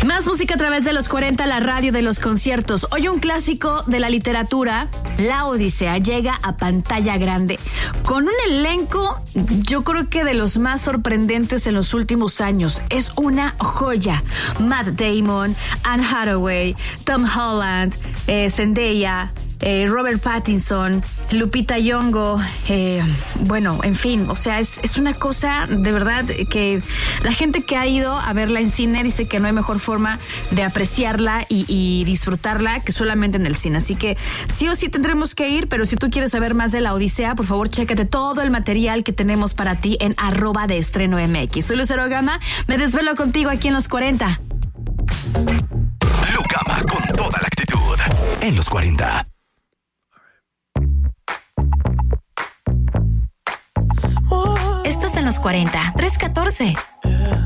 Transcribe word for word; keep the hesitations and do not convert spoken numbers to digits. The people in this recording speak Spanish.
Más música a través de los cuarenta, la radio de los conciertos. Hoy un clásico de la literatura, La Odisea, llega a pantalla grande con un elenco, yo creo que de los más sorprendentes en los últimos años. Es una joya. Matt Damon, Anne Hathaway, Tom Holland, eh, Zendaya, Eh, Robert Pattinson, Lupita Nyong'o, eh, bueno, en fin, o sea, es, es una cosa de verdad que la gente que ha ido a verla en cine dice que no hay mejor forma de apreciarla y, y disfrutarla que solamente en el cine. Así que sí o sí tendremos que ir, pero si tú quieres saber más de La Odisea, por favor, chécate todo el material que tenemos para ti en arroba de estreno M X. Soy Lucero Gama, me desvelo contigo aquí en los cuarenta. Lu Gama con toda la actitud en los cuarenta. Estás en los cuarenta, trescientos catorce.